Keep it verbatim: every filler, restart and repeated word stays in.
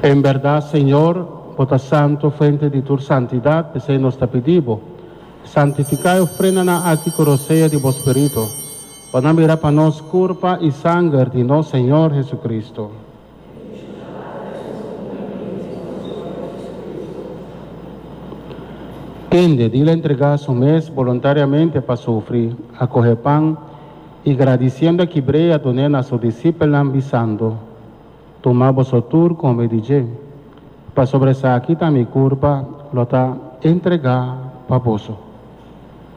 En verdad, Señor, por tu santo fuente de tu santidad, se nos te pedimos, santificai e ofrenda a ti corosea de vos espíritu, para mirar para nos culpa y sangre de nuestro Señor Jesucristo. Quien de la entregar su mes voluntariamente para sufrir, acoger pan y agradeciendo que brea donen a su discípulo ambizando, tomamos su tour como dije, para sobresalir mi culpa, lo está entregar para vos.